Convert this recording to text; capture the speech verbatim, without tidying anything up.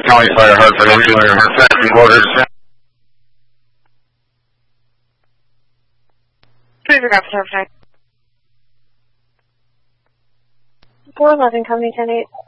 County Fire, Hartford, everywhere, factory orders. Please grab service. four eleven, company ten eight.